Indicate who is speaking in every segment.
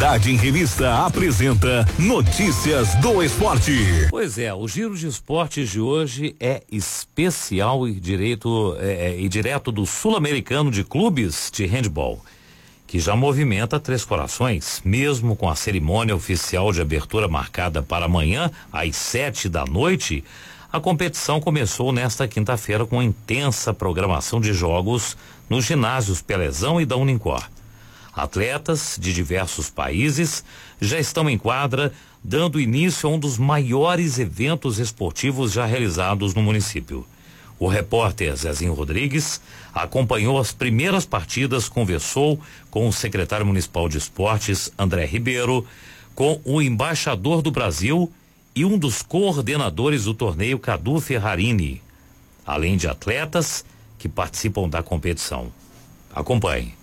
Speaker 1: Cidade em Revista apresenta Notícias do Esporte.
Speaker 2: Pois é, o Giro de Esportes de hoje é especial e direto do Sul-Americano de Clubes de Handball, que já movimenta Três Corações, mesmo com a cerimônia oficial de abertura marcada para amanhã, às 7 da noite. A competição começou nesta quinta-feira com intensa programação de jogos nos ginásios Pelezão e da Unincor. Atletas de diversos países já estão em quadra, dando início a um dos maiores eventos esportivos já realizados no município. O repórter Zezinho Rodrigues acompanhou as primeiras partidas, conversou com o secretário municipal de esportes, André Ribeiro, com o embaixador do Brasil e um dos coordenadores do torneio, Cadu Ferrarini, além de atletas que participam da competição. Acompanhe.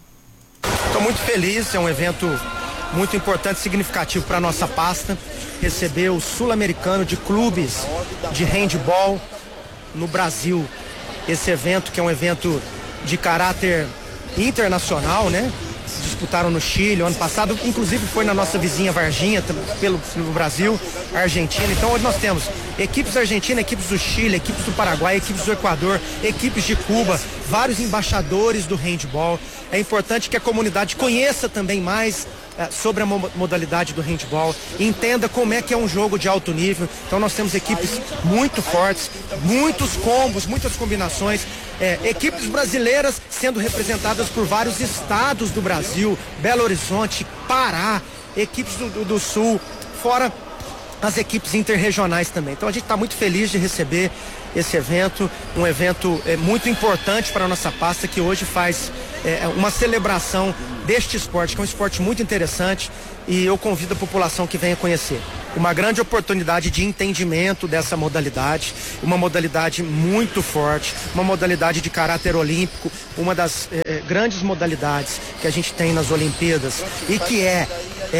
Speaker 3: Estou muito feliz, é um evento muito importante e significativo para a nossa pasta, receber o Sul-Americano de Clubes de Handball no Brasil. Esse evento que é um evento de caráter internacional, né? Disputaram no Chile, ano passado, inclusive foi na nossa vizinha Varginha, pelo Brasil, Argentina. Então hoje nós temos equipes argentinas, equipes do Chile, equipes do Paraguai, equipes do Equador, equipes de Cuba, vários embaixadores do handball. É importante que a comunidade conheça também mais sobre a modalidade do handball, entenda como é que é um jogo de alto nível. Então nós temos equipes muito fortes, muitos combos, muitas combinações, equipes brasileiras sendo representadas por vários estados do Brasil, Belo Horizonte, Pará, equipes do Sul, fora as equipes interregionais também. Então a gente está muito feliz de receber esse evento, um evento muito importante para a nossa pasta, que hoje faz uma celebração deste esporte, que é um esporte muito interessante, e eu convido a população que venha conhecer. Uma grande oportunidade de entendimento dessa modalidade, uma modalidade muito forte, uma modalidade de caráter olímpico, uma das grandes modalidades que a gente tem nas Olimpíadas, e que é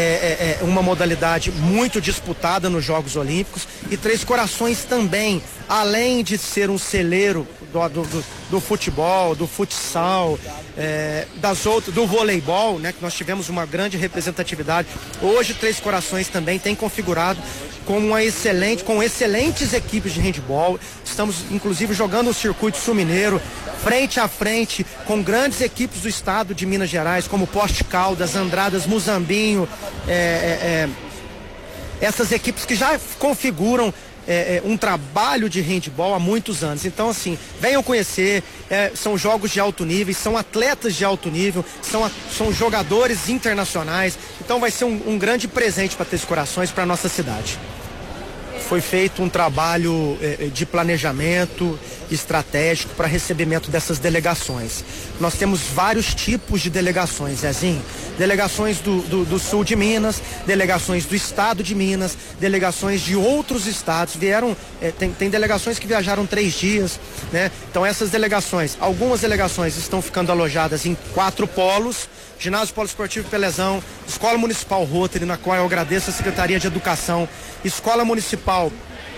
Speaker 3: uma modalidade muito disputada nos Jogos Olímpicos. E Três Corações também, além de ser um celeiro do futebol, do futsal, do voleibol, né, que nós tivemos uma grande representatividade. Hoje Três Corações também tem configurado com excelentes equipes de handball. Estamos inclusive jogando o circuito sul-mineiro frente a frente com grandes equipes do estado de Minas Gerais, como Poste Caldas, Andradas, Muzambinho, essas equipes que já configuram um trabalho de handball há muitos anos. Então, assim, venham conhecer, são jogos de alto nível, são atletas de alto nível, são jogadores internacionais. Então vai ser um grande presente para Três Corações, para nossa cidade. Foi feito um trabalho de planejamento estratégico para recebimento dessas delegações. Nós temos vários tipos de delegações, Zezinho. Delegações do sul de Minas, delegações do estado de Minas, delegações de outros estados. Tem delegações que viajaram 3 dias, né? Então essas delegações, algumas delegações estão ficando alojadas em 4 polos: Ginásio Poliesportivo Pelezão, Escola Municipal Rotary, na qual eu agradeço a Secretaria de Educação, Escola Municipal,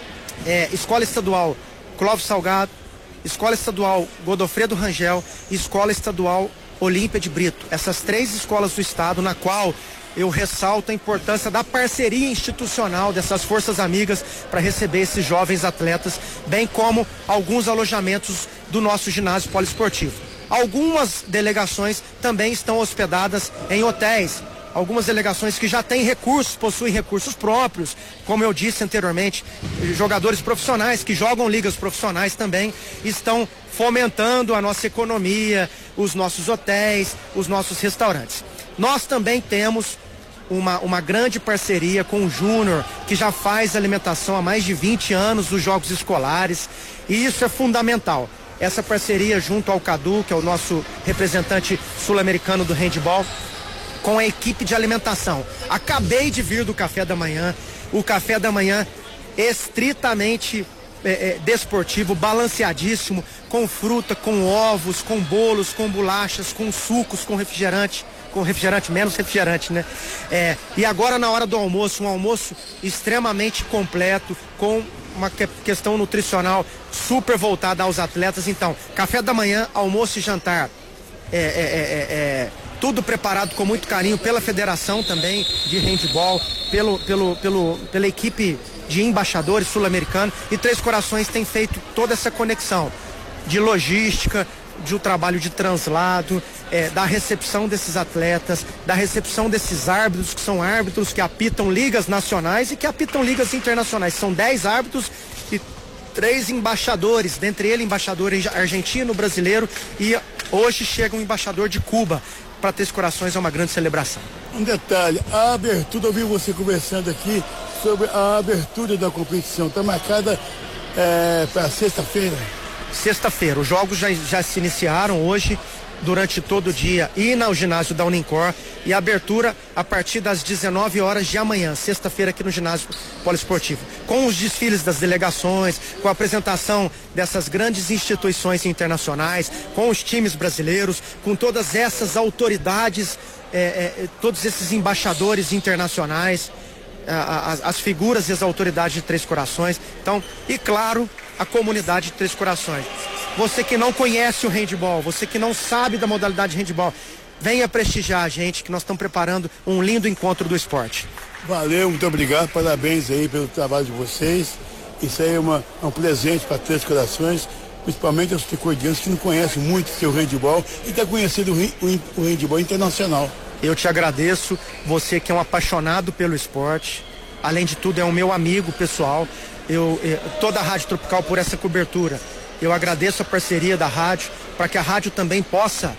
Speaker 3: Escola Estadual Clóvis Salgado, Escola Estadual Godofredo Rangel e Escola Estadual Olímpia de Brito. Essas 3 escolas do estado, na qual eu ressalto a importância da parceria institucional dessas forças amigas para receber esses jovens atletas, bem como alguns alojamentos do nosso ginásio poliesportivo. Algumas delegações também estão hospedadas em hotéis. Algumas delegações que já têm recursos, possuem recursos próprios, como eu disse anteriormente, jogadores profissionais que jogam ligas profissionais também estão fomentando a nossa economia, os nossos hotéis, os nossos restaurantes. Nós também temos uma grande parceria com o Júnior, que já faz alimentação há mais de 20 anos dos jogos escolares, e isso é fundamental. Essa parceria junto ao Cadu, que é o nosso representante sul-americano do handball, com a equipe de alimentação. Acabei de vir do café da manhã, o café da manhã estritamente desportivo, balanceadíssimo, com fruta, com ovos, com bolos, com bolachas, com sucos, com refrigerante, menos refrigerante, né? E agora na hora do almoço, um almoço extremamente completo, com uma questão nutricional super voltada aos atletas. Então, café da manhã, almoço e jantar tudo preparado com muito carinho pela federação também de handebol, pela equipe de embaixadores sul-americanos, e Três Corações tem feito toda essa conexão de logística, de um trabalho de translado, da recepção desses atletas, da recepção desses árbitros, que são árbitros que apitam ligas nacionais e que apitam ligas internacionais. São 10 árbitros e 3 embaixadores, dentre eles embaixador argentino, brasileiro, e hoje chega um embaixador de Cuba. Para Três Corações é uma grande celebração.
Speaker 4: Um detalhe, a abertura, eu vi você conversando aqui sobre a abertura da competição, está marcada para sexta-feira?
Speaker 3: Sexta-feira, os jogos já se iniciaram hoje, durante todo o dia, e no ginásio da Unincor, e a abertura a partir das 19 horas de amanhã, sexta-feira, aqui no ginásio poliesportivo, com os desfiles das delegações, com a apresentação dessas grandes instituições internacionais, com os times brasileiros, com todas essas autoridades, todos esses embaixadores internacionais, as figuras e as autoridades de Três Corações. Então, e claro, a comunidade de Três Corações. Você que não conhece o handebol, você que não sabe da modalidade de handebol, venha prestigiar a gente, que nós estamos preparando um lindo encontro do esporte.
Speaker 4: Valeu, muito obrigado, parabéns aí pelo trabalho de vocês. Isso aí é um presente para Três Corações, principalmente aos tricordianos que não conhecem muito o seu handebol e está conhecendo o handebol internacional.
Speaker 3: Eu te agradeço, você que é um apaixonado pelo esporte, além de tudo é um meu amigo pessoal, toda a Rádio Tropical por essa cobertura. Eu agradeço a parceria da rádio, para que a rádio também possa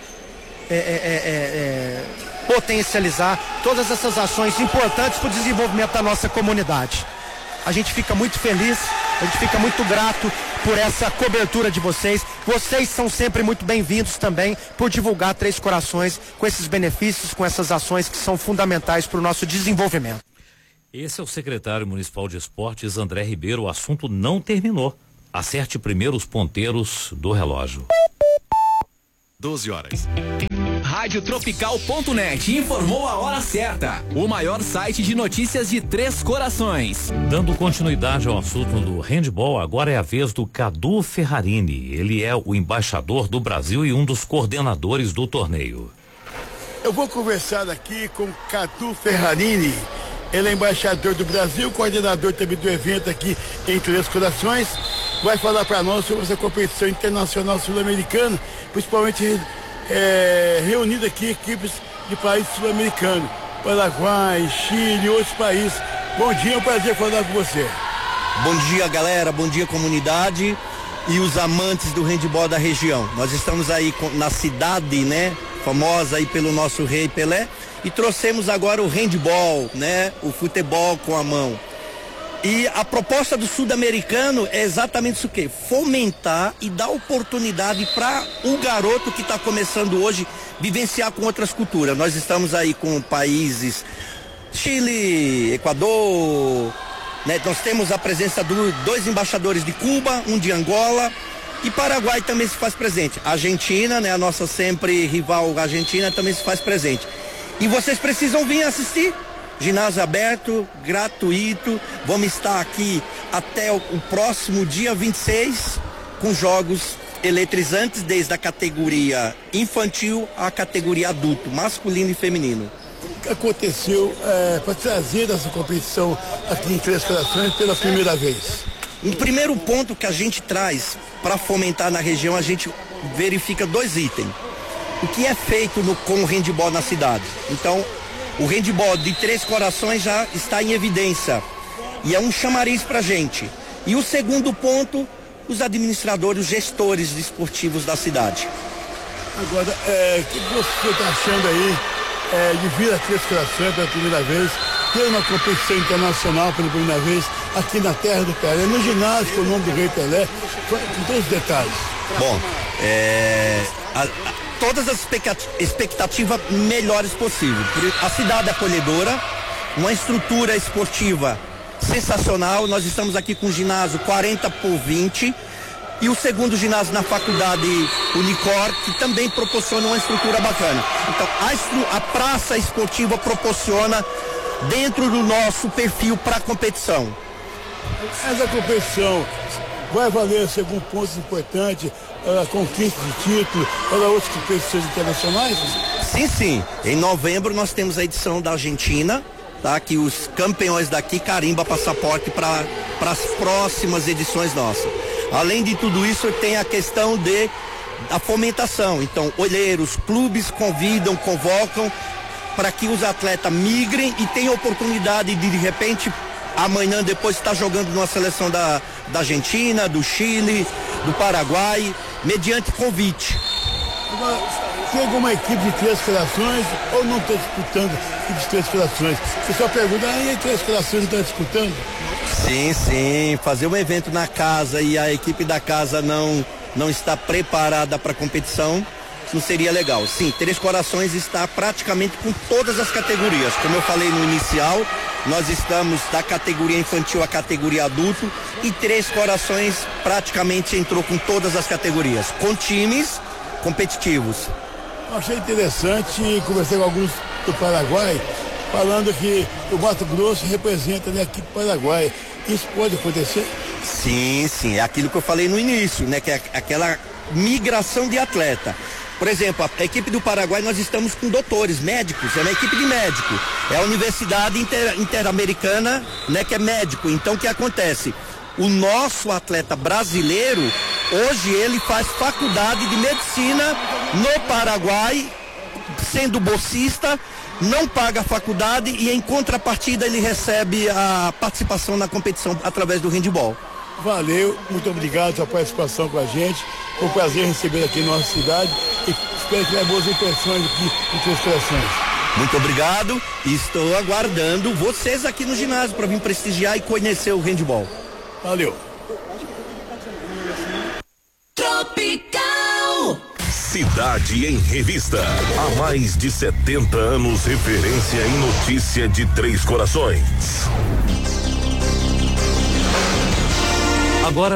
Speaker 3: potencializar todas essas ações importantes para o desenvolvimento da nossa comunidade. A gente fica muito feliz, a gente fica muito grato por essa cobertura de vocês. Vocês são sempre muito bem-vindos também por divulgar Três Corações com esses benefícios, com essas ações que são fundamentais para o nosso desenvolvimento.
Speaker 2: Esse é o secretário municipal de esportes, André Ribeiro. O assunto não terminou. Acerte primeiro os ponteiros do relógio.
Speaker 1: 12 horas.
Speaker 5: Radiotropical.net informou a hora certa. O maior site de notícias de Três Corações.
Speaker 2: Dando continuidade ao assunto do handebol, agora é a vez do Cadu Ferrarini. Ele é o embaixador do Brasil e um dos coordenadores do torneio.
Speaker 4: Eu vou conversar aqui com Cadu Ferrarini. Ele é embaixador do Brasil, coordenador também do evento aqui em Três Corações. Vai falar para nós sobre essa competição internacional sul-americana, principalmente reunida aqui equipes de países sul-americanos, Paraguai, Chile e outros países. Bom dia, é um prazer falar com você.
Speaker 6: Bom dia, galera, bom dia, comunidade e os amantes do handebol da região. Nós estamos aí na cidade, né, famosa aí pelo nosso rei Pelé, e trouxemos agora o handebol, né, o futebol com a mão. E a proposta do sul-americano é exatamente isso que? Fomentar e dar oportunidade para o garoto que está começando hoje vivenciar com outras culturas. Nós estamos aí com países Chile, Equador, né? Nós temos a presença de 2 embaixadores de Cuba, um de Angola, e Paraguai também se faz presente. A Argentina, né? A nossa sempre rival Argentina também se faz presente. E vocês precisam vir assistir. Ginásio aberto, gratuito. Vamos estar aqui até o próximo dia 26 com jogos eletrizantes desde a categoria infantil à categoria adulto, masculino e feminino.
Speaker 4: O que aconteceu para trazer essa competição aqui em Três Corações pela primeira vez?
Speaker 6: Um primeiro ponto que a gente traz para fomentar na região, a gente verifica 2 itens. O que é feito com o handebol na cidade. Então, o handebol de Três Corações já está em evidência e é um chamariz pra gente. E o segundo ponto, os administradores, os gestores esportivos da cidade.
Speaker 4: Agora, o que você está achando aí de vir a Três Corações pela primeira vez, ter uma competição internacional pela primeira vez aqui na terra do Pelé, no ginásio com o nome do rei Pelé, com todos os detalhes?
Speaker 6: Bom, todas as expectativas melhores possíveis. A cidade acolhedora, uma estrutura esportiva sensacional. Nós estamos aqui com o ginásio 40x20 e o segundo ginásio na faculdade Unicor, que também proporciona uma estrutura bacana. Então, a praça esportiva proporciona dentro do nosso perfil para a competição.
Speaker 4: Essa competição vai valer, segundo pontos importantes, conquista de título para outras competições internacionais?
Speaker 6: Sim. Em novembro nós temos a edição da Argentina, tá? Que os campeões daqui carimba passaporte para as próximas edições nossas. Além de tudo isso, tem a questão da fomentação. Então, olheiros, clubes convidam, convocam para que os atletas migrem e tenham oportunidade de repente, amanhã depois estar jogando numa seleção da Argentina, do Chile, do Paraguai, mediante convite.
Speaker 4: Tem alguma equipe de Três Corações ou não está disputando equipe de Três Corações? Você só pergunta, e Três Corações não está disputando?
Speaker 6: Sim, fazer um evento na casa e a equipe da casa não está preparada para a competição, não seria legal. Sim, Três Corações está praticamente com todas as categorias. Como eu falei no inicial, nós estamos da categoria infantil à categoria adulto e Três Corações praticamente entrou com todas as categorias, com times competitivos.
Speaker 4: Achei interessante conversar com alguns do Paraguai, falando que o Mato Grosso representa a equipe Paraguai. Isso pode acontecer?
Speaker 6: Sim, é aquilo que eu falei no início, né? Que é aquela migração de atleta. Por exemplo, a equipe do Paraguai, nós estamos com doutores, médicos, é uma equipe de médico. É a Universidade Interamericana, né? Que é médico. Então, o que acontece? O nosso atleta brasileiro, hoje ele faz faculdade de medicina no Paraguai, sendo bolsista, não paga a faculdade e em contrapartida ele recebe a participação na competição através do handebol.
Speaker 4: Valeu, muito obrigado pela participação com a gente. Foi um prazer receber aqui em nossa cidade e espero que tenha boas impressões aqui em Três Corações.
Speaker 6: Muito obrigado e estou aguardando vocês aqui no ginásio para vir prestigiar e conhecer o handebol.
Speaker 4: Valeu.
Speaker 1: Tropical. Cidade em Revista. Há mais de 70 anos, referência em notícia de Três Corações.
Speaker 2: Agora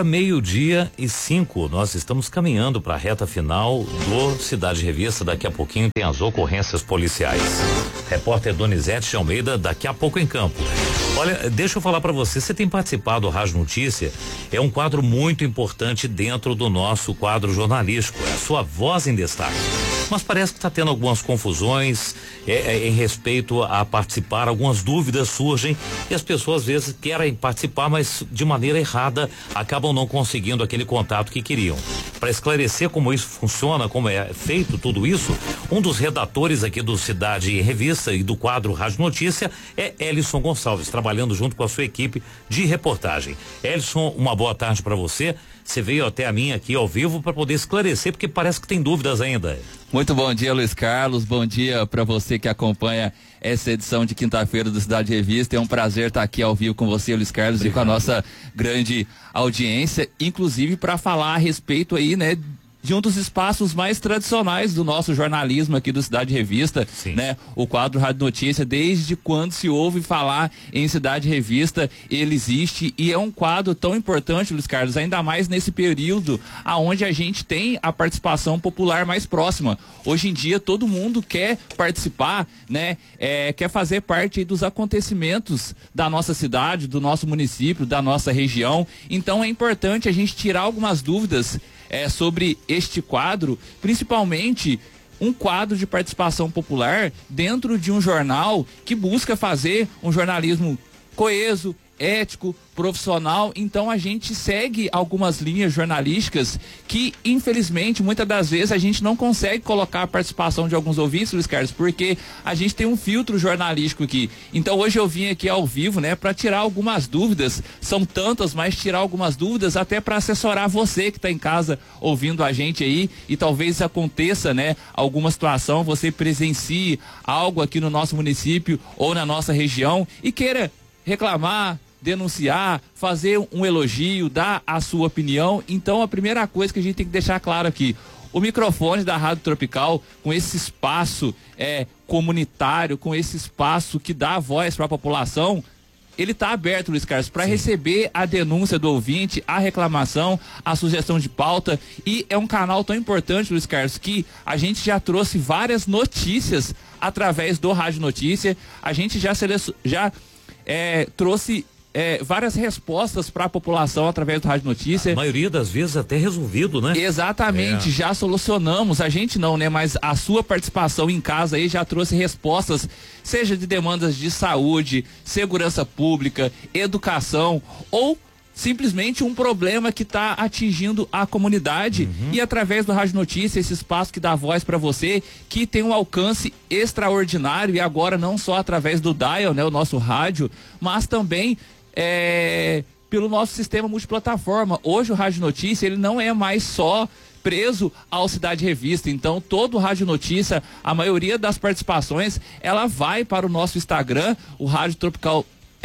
Speaker 2: 12:05, nós estamos caminhando para a reta final do Cidade Revista. Daqui a pouquinho tem as ocorrências policiais. Repórter Donizete de Almeida daqui a pouco em campo. Olha, deixa eu falar para você tem participado do Rádio Notícia, é um quadro muito importante dentro do nosso quadro jornalístico, é a sua voz em destaque. Mas parece que está tendo algumas confusões em respeito a participar, algumas dúvidas surgem e as pessoas às vezes querem participar, mas de maneira errada acabam não conseguindo aquele contato que queriam. Para esclarecer como isso funciona, como é feito tudo isso, um dos redatores aqui do Cidade Revista e do quadro Rádio Notícia é Elison Gonçalves, trabalhando junto com a sua equipe de reportagem. Elison, uma boa tarde para você. Você veio até a mim aqui ao vivo para poder esclarecer, porque parece que tem dúvidas ainda.
Speaker 7: Muito bom dia, Luiz Carlos. Bom dia para você que acompanha essa edição de quinta-feira do Cidade Revista. É um prazer estar aqui ao vivo com você, Luiz Carlos, e com a nossa grande audiência, inclusive para falar a respeito aí, né, de um dos espaços mais tradicionais do nosso jornalismo aqui do Cidade Revista,
Speaker 2: sim,
Speaker 7: né? O quadro Rádio Notícia, desde quando se ouve falar em Cidade Revista, ele existe e é um quadro tão importante, Luiz Carlos, ainda mais nesse período aonde a gente tem a participação popular mais próxima. Hoje em dia todo mundo quer participar, né? Quer fazer parte dos acontecimentos da nossa cidade, do nosso município, da nossa região. Então é importante a gente tirar algumas dúvidas sobre este quadro, principalmente um quadro de participação popular dentro de um jornal que busca fazer um jornalismo coeso, ético, profissional. Então a gente segue algumas linhas jornalísticas que, infelizmente, muitas das vezes a gente não consegue colocar a participação de alguns ouvintes, Luiz Carlos, porque a gente tem um filtro jornalístico aqui. Então hoje eu vim aqui ao vivo, né, para tirar algumas dúvidas, são tantas, mas tirar algumas dúvidas até para assessorar você que está em casa ouvindo a gente aí e talvez aconteça, né, alguma situação, você presencie algo aqui no nosso município ou na nossa região e queira reclamar, denunciar, fazer um elogio, dar a sua opinião. Então a primeira coisa que a gente tem que deixar claro aqui, o microfone da Rádio Tropical, com esse espaço comunitário, com esse espaço que dá voz para a população, ele está aberto, Luiz Carlos, para receber a denúncia do ouvinte, a reclamação, a sugestão de pauta, e é um canal tão importante, Luiz Carlos, que a gente já trouxe várias notícias através do Rádio Notícia, a gente já trouxe várias respostas para a população através do Rádio Notícia.
Speaker 2: A maioria das vezes até resolvido, né?
Speaker 7: Exatamente, já solucionamos, a gente não, né? Mas a sua participação em casa aí já trouxe respostas, seja de demandas de saúde, segurança pública, educação ou simplesmente um problema que está atingindo a comunidade. E através do Rádio Notícia, esse espaço que dá voz para você, que tem um alcance extraordinário, e agora não só através do dial, né, o nosso rádio, mas também pelo nosso sistema multiplataforma. Hoje o Rádio Notícia, ele não é mais só preso ao Cidade Revista. Então, todo o Rádio Notícia, a maioria das participações, ela vai para o nosso Instagram, o Rádio Tropical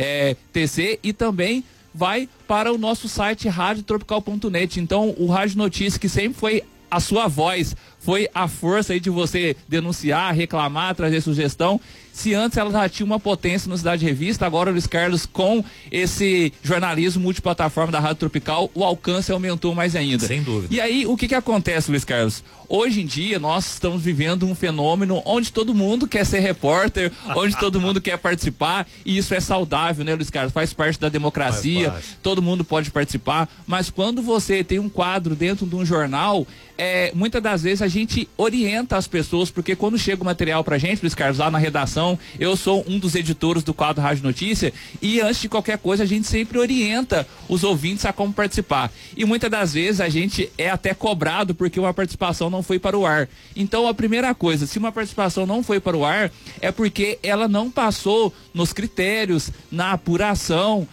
Speaker 7: TC, e também vai para o nosso site radiotropical.net. Então, o Rádio Notícia, que sempre foi a sua voz, foi a força aí de você denunciar, reclamar, trazer sugestão. Se antes ela já tinha uma potência no Cidade Revista, agora o Luiz Carlos, com esse jornalismo multiplataforma da Rádio Tropical, o alcance aumentou mais ainda.
Speaker 2: Sem dúvida.
Speaker 7: E aí, o que acontece, Luiz Carlos? Hoje em dia, nós estamos vivendo um fenômeno onde todo mundo quer ser repórter, onde todo mundo quer participar, e isso é saudável, né, Luiz Carlos? Faz parte da democracia, todo mundo pode participar, mas quando você tem um quadro dentro de um jornal, muitas das vezes a gente orienta as pessoas, porque quando chega o material pra gente, Luiz Carlos, lá na redação, eu sou um dos editores do quadro Rádio Notícia, e antes de qualquer coisa a gente sempre orienta os ouvintes a como participar. E muitas das vezes a gente é até cobrado porque uma participação não foi para o ar. Então, a primeira coisa, se uma participação não foi para o ar, é porque ela não passou nos critérios, na apuração,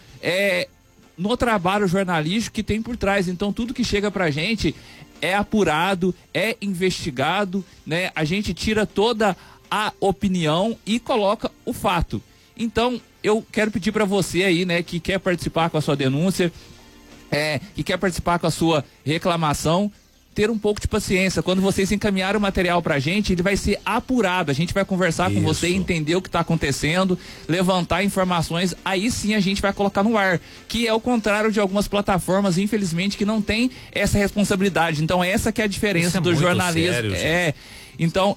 Speaker 7: no trabalho jornalístico que tem por trás. Então, tudo que chega pra gente é apurado, é investigado, né? A gente tira toda a opinião e coloca o fato. Então, eu quero pedir para você aí, né, que quer participar com a sua denúncia, que quer participar com a sua reclamação, ter um pouco de paciência. Quando vocês encaminharem o material pra gente, ele vai ser apurado. A gente vai conversar com você, entender o que está acontecendo, levantar informações, aí sim a gente vai colocar no ar, que é o contrário de algumas plataformas, infelizmente, que não tem essa responsabilidade. Então, essa que é a diferença do jornalismo.
Speaker 2: Sério,
Speaker 7: Então,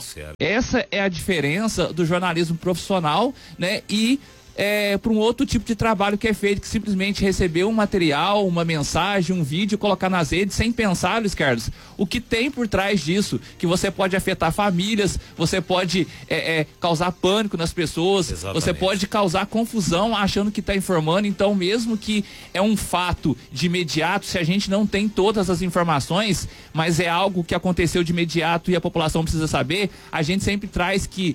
Speaker 7: essa é a diferença do jornalismo profissional, né? E para um outro tipo de trabalho que é feito, que simplesmente receber um material, uma mensagem, um vídeo, colocar nas redes sem pensar, Luiz Carlos, o que tem por trás disso, que você pode afetar famílias, você pode causar pânico nas pessoas, você pode causar confusão achando que está informando. Então, mesmo que é um fato de imediato, se a gente não tem todas as informações, mas é algo que aconteceu de imediato e a população precisa saber, a gente sempre traz que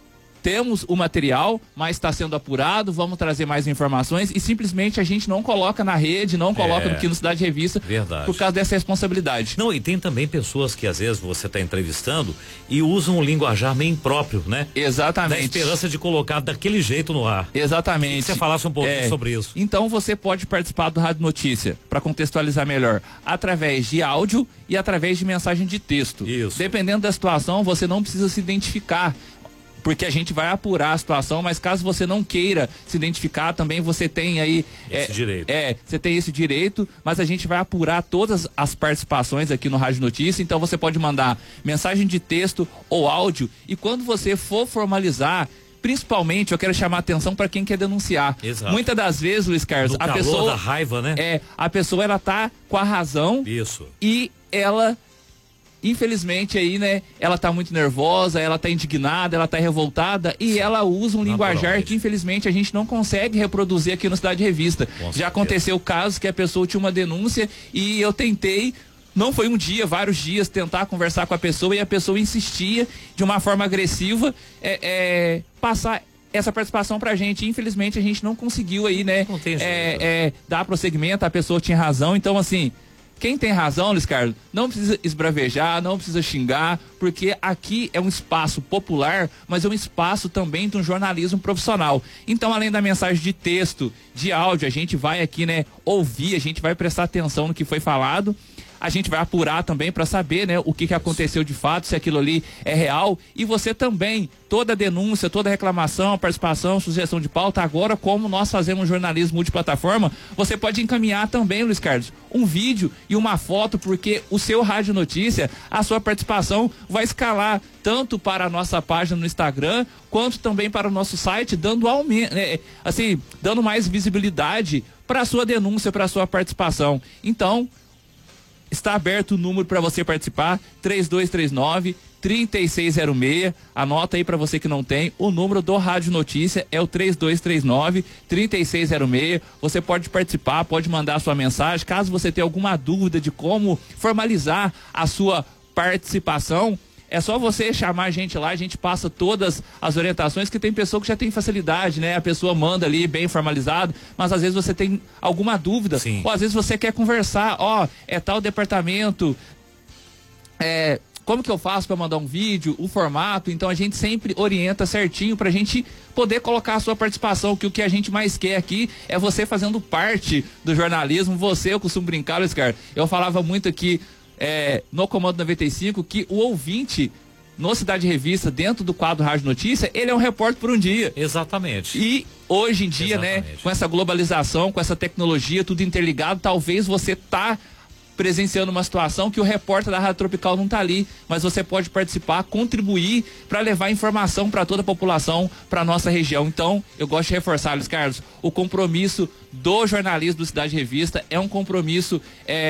Speaker 7: temos o material, mas está sendo apurado, vamos trazer mais informações, e simplesmente a gente não coloca na rede, não coloca aqui no Cidade Revista, por causa dessa responsabilidade.
Speaker 2: Não, e tem também pessoas que às vezes você está entrevistando e usam um linguajar meio impróprio, né?
Speaker 7: Exatamente.
Speaker 2: Da esperança de colocar daquele jeito no ar.
Speaker 7: Exatamente.
Speaker 2: Que você falasse um pouquinho sobre isso.
Speaker 7: Então você pode participar do Rádio Notícia, para contextualizar melhor, através de áudio e através de mensagem de texto.
Speaker 2: Isso.
Speaker 7: Dependendo da situação, você não precisa se identificar, porque a gente vai apurar a situação, mas caso você não queira se identificar, também você tem aí
Speaker 2: esse direito.
Speaker 7: Você tem esse direito, mas a gente vai apurar todas as participações aqui no Rádio Notícia. Então você pode mandar mensagem de texto ou áudio, e quando você for formalizar, principalmente eu quero chamar a atenção para quem quer denunciar.
Speaker 2: Exato.
Speaker 7: Muitas das vezes, Luiz Carlos,
Speaker 2: a pessoa da raiva, né?
Speaker 7: A pessoa, ela tá com a razão.
Speaker 2: Isso.
Speaker 7: E ela, infelizmente aí, né, ela tá muito nervosa, ela tá indignada, ela tá revoltada, e ela usa um linguajar que infelizmente a gente não consegue reproduzir aqui no Cidade Revista. Já aconteceu casos que a pessoa tinha uma denúncia e eu tentei, não foi um dia, vários dias, tentar conversar com a pessoa, e a pessoa insistia de uma forma agressiva passar essa participação pra gente. Infelizmente a gente não conseguiu aí, né, dar prosseguimento, a pessoa tinha razão. Então, assim, quem tem razão, Luiz Carlos, não precisa esbravejar, não precisa xingar, porque aqui é um espaço popular, mas é um espaço também de um jornalismo profissional. Então, além da mensagem de texto, de áudio, a gente vai aqui, né, ouvir, a gente vai prestar atenção no que foi falado. a gente vai apurar também para saber, né, o que aconteceu de fato, se aquilo ali é real. E você também, toda denúncia, toda reclamação, participação, sugestão de pauta, agora como nós fazemos jornalismo multiplataforma, você pode encaminhar também, Luiz Carlos, um vídeo e uma foto, porque o seu Rádio Notícia, a sua participação vai escalar tanto para a nossa página no Instagram, quanto também para o nosso site, dando dando mais visibilidade para a sua denúncia, para a sua participação. Então, está aberto o número para você participar, 3239-3606. Anota aí para você que não tem. O número do Rádio Notícia é o 3239-3606. Você pode participar, pode mandar a sua mensagem. Caso você tenha alguma dúvida de como formalizar a sua participação, é só você chamar a gente lá, a gente passa todas as orientações, que tem pessoa que já tem facilidade, né? A pessoa manda ali bem formalizado, mas às vezes você tem alguma dúvida.
Speaker 2: Sim.
Speaker 7: Ou às vezes você quer conversar, é tal departamento, como que eu faço para mandar um vídeo, o formato. Então a gente sempre orienta certinho pra gente poder colocar a sua participação, que o que a gente mais quer aqui é você fazendo parte do jornalismo. Eu costumo brincar, Luiz Carlos, eu falava muito aqui no Comando 95, que o ouvinte no Cidade Revista, dentro do quadro Rádio Notícia, ele é um repórter por um dia.
Speaker 2: Exatamente.
Speaker 7: E hoje em dia, né, com essa globalização, com essa tecnologia, tudo interligado, talvez você presenciando uma situação que o repórter da Rádio Tropical não está ali, mas você pode participar, contribuir para levar informação para toda a população, para nossa região. Então, eu gosto de reforçar, Luiz Carlos, o compromisso do jornalismo do Cidade Revista é um compromisso,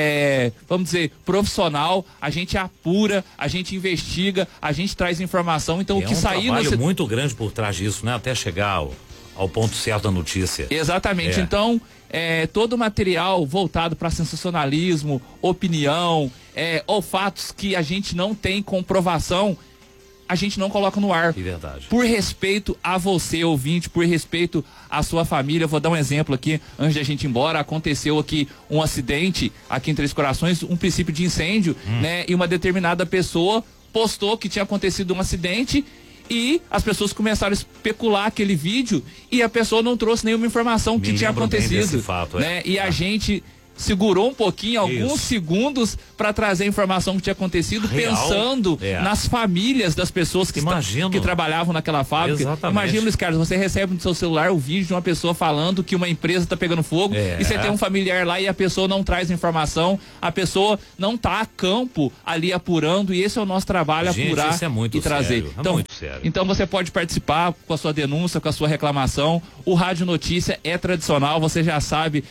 Speaker 7: vamos dizer, profissional. A gente apura, a gente investiga, a gente traz informação. Então, o que sair...
Speaker 2: É um trabalho muito grande por trás disso, né? Até chegar ao ponto certo da notícia.
Speaker 7: Exatamente. Então, todo o material voltado para sensacionalismo, opinião, ou fatos que a gente não tem comprovação, a gente não coloca no ar.
Speaker 2: É verdade.
Speaker 7: Por respeito a você, ouvinte, por respeito à sua família. Vou dar um exemplo aqui, antes de a gente ir embora. Aconteceu aqui um acidente, aqui em Três Corações, um princípio de incêndio, né? E uma determinada pessoa postou que tinha acontecido um acidente, e as pessoas começaram a especular aquele vídeo, e a pessoa não trouxe nenhuma informação que tinha acontecido,
Speaker 2: fato,
Speaker 7: né? E a gente segurou um pouquinho, alguns segundos, para trazer a informação que tinha acontecido, pensando nas famílias das pessoas que trabalhavam naquela fábrica.
Speaker 2: Exatamente.
Speaker 7: Imagina, Luiz Carlos, você recebe no seu celular o vídeo de uma pessoa falando que uma empresa está pegando fogo, e você tem um familiar lá e a pessoa não traz informação, a pessoa não está a campo ali apurando, e esse é o nosso trabalho, apurar e trazer. Então você pode participar com a sua denúncia, com a sua reclamação. O Rádio Notícia é tradicional, você já sabe,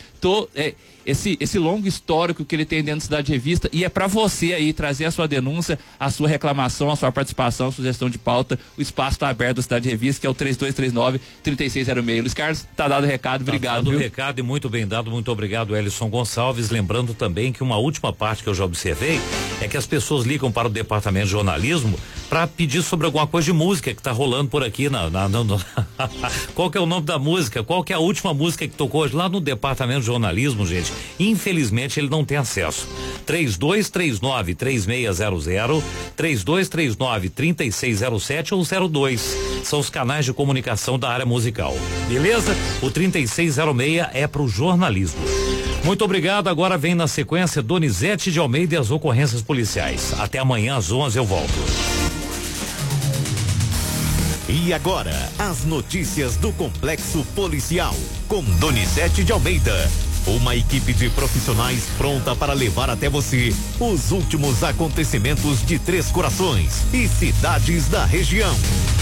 Speaker 7: esse longo histórico que ele tem dentro da Cidade Revista, e é para você aí trazer a sua denúncia, a sua reclamação, a sua participação, a sugestão de pauta. O espaço está aberto da Cidade Revista, que é o 3239-3606. Luiz Carlos, tá dado o recado, obrigado.
Speaker 2: Tá dado o recado e muito bem dado, muito obrigado, Elison Gonçalves. Lembrando também que uma última parte que eu já observei é que as pessoas ligam para o departamento de jornalismo para pedir sobre alguma coisa de música que tá rolando por aqui qual que é o nome da música, qual que é a última música que tocou hoje lá no departamento de jornalismo, gente. Infelizmente ele não tem acesso. 3239-3600, 3239-3607 ou 02 são os canais de comunicação da área musical. Beleza? O 3606 é pro jornalismo. Muito obrigado. Agora vem na sequência Donizete de Almeida e as ocorrências policiais. Até amanhã às 11 eu volto.
Speaker 1: E agora, as notícias do Complexo Policial, com Donizete de Almeida. Uma equipe de profissionais pronta para levar até você os últimos acontecimentos de Três Corações e cidades da região.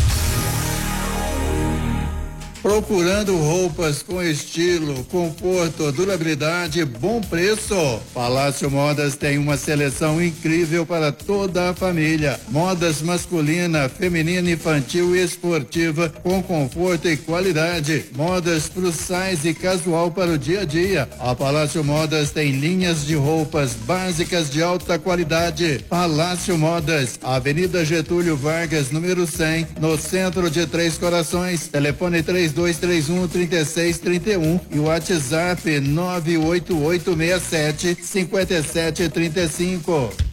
Speaker 8: Procurando roupas com estilo, conforto, durabilidade e bom preço? Palácio Modas tem uma seleção incrível para toda a família. Modas masculina, feminina, infantil e esportiva com conforto e qualidade. Modas plus size e casual para o dia a dia. A Palácio Modas tem linhas de roupas básicas de alta qualidade. Palácio Modas, Avenida Getúlio Vargas, número 100, no centro de Três Corações. Telefone 3231-3631 e o WhatsApp 98867-5735.